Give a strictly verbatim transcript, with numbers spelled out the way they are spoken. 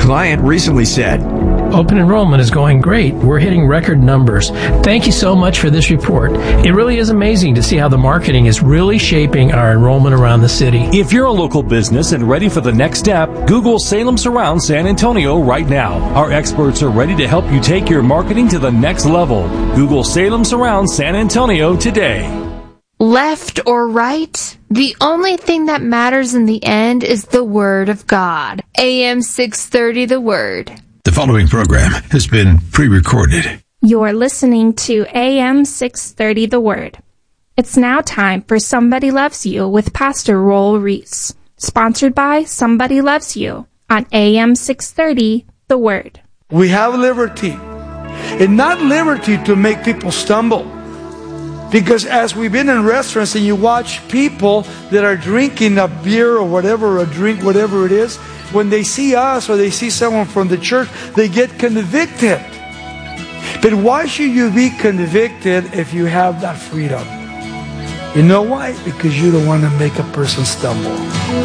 client recently said, "Open enrollment is going great. We're hitting record numbers. Thank you so much for this report. It really is amazing to see how the marketing is really shaping our enrollment around the city." If you're a local business and ready for the next step, Google Salem Surround San Antonio right now. Our experts are ready to help you take your marketing to the next level. Google Salem Surround San Antonio today. Left or right, the only thing that matters in the end is the Word of God. A M six thirty, The Word. The following program has been pre-recorded. You're listening to A M six thirty The Word. It's now time for Somebody Loves You with Pastor Roel Reese. Sponsored by Somebody Loves You on A M six thirty The Word. We have liberty. And not liberty to make people stumble. Because as we've been in restaurants and you watch people that are drinking a beer or whatever, a drink, whatever it is, when they see us or they see someone from the church, they get convicted. But why should you be convicted if you have that freedom? You know why? Because you don't want to make a person stumble.